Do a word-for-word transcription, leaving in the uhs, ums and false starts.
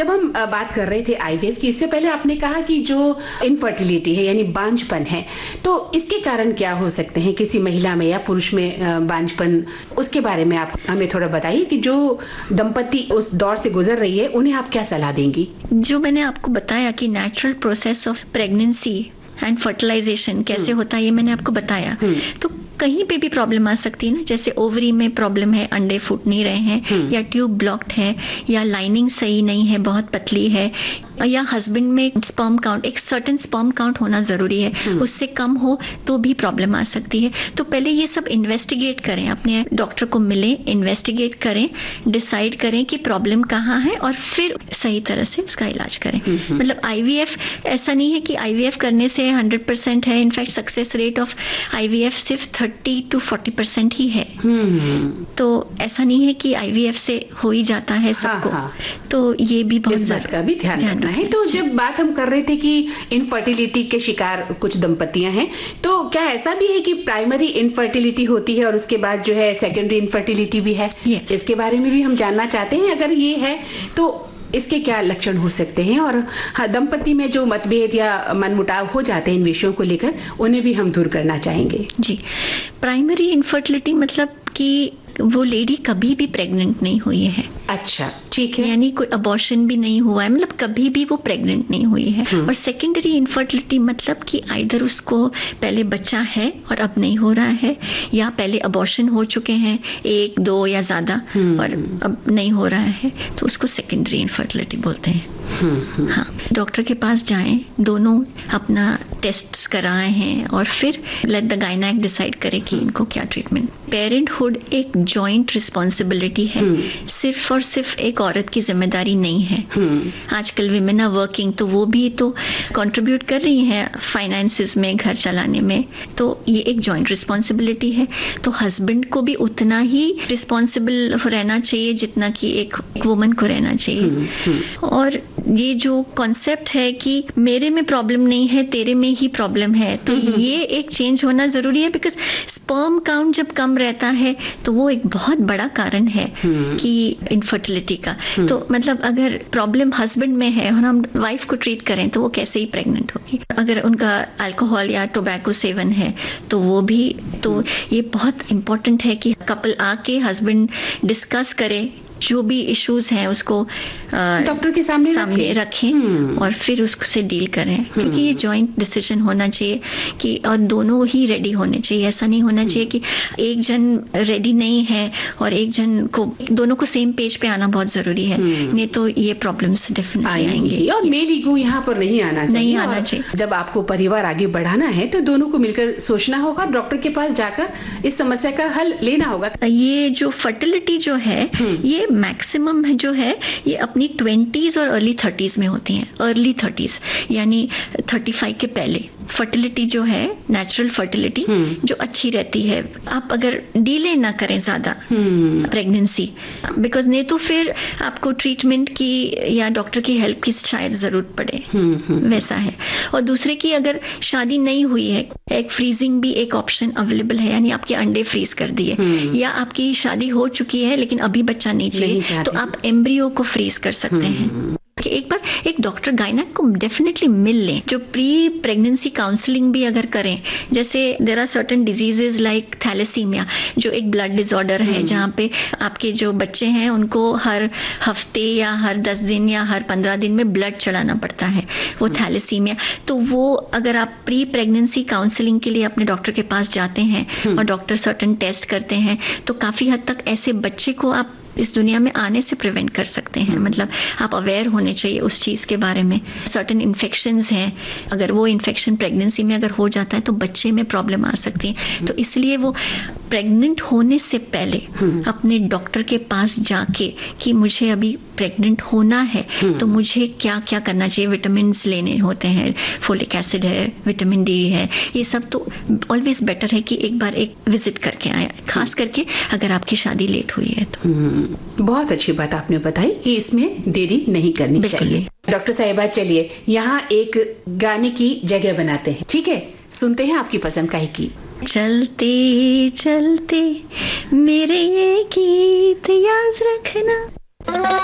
जब हम अ, बात कर रहे थे आईवीएफ की, इससे पहले आपने कहा कि जो इनफर्टिलिटी है यानी बांझपन है, तो इसके कारण क्या हो सकते हैं किसी महिला में या पुरुष में अ, बांझपन, उसके बारे में आप हमें थोड़ा बताइए कि जो दंपति उस दौर से गुजर रही है उन्हें आप क्या सलाह देंगी? जो मैंने आपको बताया कि natural process of pregnancy and fertilisation कैसे होता है, ये मैंने आपको बताया। तो कहीं पे भी प्रॉब्लम आ सकती है ना, जैसे ओवरी में प्रॉब्लम है, अंडे फूट नहीं रहे हैं, या ट्यूब ब्लॉक्ड है, या लाइनिंग सही नहीं है, बहुत पतली है, या हस्बैंड में स्पर्म काउंट, एक सर्टेन स्पर्म काउंट होना जरूरी है, उससे कम हो तो भी प्रॉब्लम आ सकती है। तो पहले ये सब इन्वेस्टिगेट करें, अपने डॉक्टर को मिले, इन्वेस्टिगेट करें, डिसाइड करें कि प्रॉब्लम कहाँ है और फिर सही तरह से उसका इलाज करें। मतलब आईवीएफ ऐसा नहीं है कि आईवीएफ करने से हंड्रेड परसेंट है, in fact success rate of IVF सिर्फ थर्टी टू फोर्टी परसेंट ही है। तो ऐसा नहीं है कि आईवीएफ से हो ही जाता है सबको। हाँ, हाँ। तो ये भी बहुत इस बात का भी ध्यान रखना है। तो जब बात हम कर रहे थे कि इनफर्टिलिटी के शिकार कुछ दंपतियां हैं, तो क्या ऐसा भी है कि प्राइमरी इनफर्टिलिटी होती है और उसके बाद जो है सेकेंडरी इनफर्टिलिटी भी है? yes. इसके बारे में भी हम जानना चाहते हैं। अगर ये है तो इसके क्या लक्षण हो सकते हैं, और हाँ, दंपति में जो मतभेद या मनमुटाव हो जाते हैं इन विषयों को लेकर, उन्हें भी हम दूर करना चाहेंगे। जी, प्राइमरी इनफर्टिलिटी मतलब कि वो लेडी कभी भी प्रेग्नेंट नहीं हुई है। अच्छा, ठीक है। यानी कोई अबॉर्शन भी नहीं हुआ है, मतलब कभी भी वो प्रेग्नेंट नहीं हुई है। और सेकेंडरी इनफर्टिलिटी मतलब कि आइदर उसको पहले बच्चा है और अब नहीं हो रहा है, या पहले अबॉर्शन हो चुके हैं एक दो या ज्यादा और अब नहीं हो रहा है, तो उसको सेकेंडरी इनफर्टिलिटी बोलते हैं। हाँ, डॉक्टर के पास जाएं, दोनों अपना टेस्ट कराए हैं और फिर लेट द गायनेक डिसाइड करे कि इनको क्या ट्रीटमेंट। पेरेंटहुड एक जॉइंट रिस्पॉन्सिबिलिटी है, सिर्फ और सिर्फ एक औरत की जिम्मेदारी नहीं है। आजकल विमेन आर वर्किंग, तो वो भी तो कंट्रीब्यूट कर रही हैं फाइनेंसेस में, घर चलाने में, तो ये एक जॉइंट रिस्पॉन्सिबिलिटी है। तो हस्बैंड को भी उतना ही रिस्पॉन्सिबल रहना चाहिए जितना कि एक वुमन को रहना चाहिए। और ये जो कॉन्सेप्ट है कि मेरे में प्रॉब्लम नहीं है, तेरे में ही प्रॉब्लम है, तो ये एक चेंज होना जरूरी है। बिकॉज स्पर्म काउंट जब कम रहता है तो वो एक बहुत बड़ा कारण है कि इनफर्टिलिटी का। तो मतलब अगर प्रॉब्लम हस्बैंड में है और हम वाइफ को ट्रीट करें तो वो कैसे ही प्रेग्नेंट होगी। अगर उनका अल्कोहल या टोबैको सेवन है तो वो भी, तो ये बहुत इंपॉर्टेंट है कि कपल आके हस्बैंड डिस्कस करे, जो भी इश्यूज हैं उसको डॉक्टर के सामने सामने रखें और फिर उससे डील करें। क्योंकि ये जॉइंट डिसीजन होना चाहिए कि, और दोनों ही रेडी होने चाहिए। ऐसा नहीं होना चाहिए कि एक जन रेडी नहीं है और एक जन को, दोनों को सेम पेज पे आना बहुत जरूरी है, नहीं तो ये प्रॉब्लम्स डेफिनेटली आएंगे। और मेल ईगो यहाँ पर नहीं आना चाहिए, नहीं आना चाहिए। जब आपको परिवार आगे बढ़ाना है तो दोनों को मिलकर सोचना होगा, डॉक्टर के पास जाकर इस समस्या का हल लेना होगा। ये जो फर्टिलिटी जो है, ये मैक्सिमम जो है ये अपनी ट्वेंटीज और अर्ली थर्टीज में होती हैं। अर्ली थर्टीज यानी थर्टी फाइव के पहले फर्टिलिटी जो है, नेचुरल फर्टिलिटी जो अच्छी रहती है। आप अगर डीले ना करें ज्यादा प्रेगनेंसी, बिकॉज नहीं तो फिर आपको ट्रीटमेंट की या डॉक्टर की हेल्प की शायद जरूरत पड़े, वैसा है। और दूसरे की अगर शादी नहीं हुई है, एग फ्रीजिंग भी एक ऑप्शन अवेलेबल है, यानी आपके अंडे फ्रीज कर दिए, या आपकी शादी हो चुकी है लेकिन अभी बच्चा नहीं चाहिए तो आप एम्ब्रियो को फ्रीज कर सकते हैं। कि एक बार एक डॉक्टर गायनेक को डेफिनेटली मिल लें, जो प्री प्रेगनेंसी काउंसलिंग भी अगर करें। जैसे there are certain diseases like thalassaemia, जो एक ब्लड डिसऑर्डर है, जहाँ पे आपके जो बच्चे हैं उनको हर हफ्ते या हर दस दिन या हर पंद्रह दिन में ब्लड चढ़ाना पड़ता है, वो थैलेसीमिया। तो वो अगर आप प्री प्रेगनेंसी काउंसलिंग के लिए अपने डॉक्टर के पास जाते हैं और डॉक्टर सर्टेन टेस्ट करते हैं, तो काफी हद तक ऐसे बच्चे को आप इस दुनिया में आने से प्रिवेंट कर सकते हैं। मतलब आप अवेयर होने चाहिए उस चीज के बारे में। सर्टेन इन्फेक्शंस हैं, अगर वो इन्फेक्शन प्रेगनेंसी में अगर हो जाता है तो बच्चे में प्रॉब्लम आ सकती है। तो इसलिए वो प्रेग्नेंट होने से पहले अपने डॉक्टर के पास जाके कि मुझे अभी प्रेग्नेंट होना है तो मुझे क्या क्या करना चाहिए, विटामिन लेने होते हैं, फोलिक एसिड है, विटामिन डी है, ये सब तो ऑलवेज बेटर है कि एक बार एक विजिट करके आए, खास करके अगर आपकी शादी लेट हुई है तो। बहुत अच्छी बात आपने बताई कि इसमें देरी नहीं करनी चाहिए। डॉक्टर साहिबा, चलिए यहाँ एक गाने की जगह बनाते हैं, ठीक है? सुनते हैं आपकी पसंद का ही गीत। चलते चलते मेरे ये गीत याद रखना।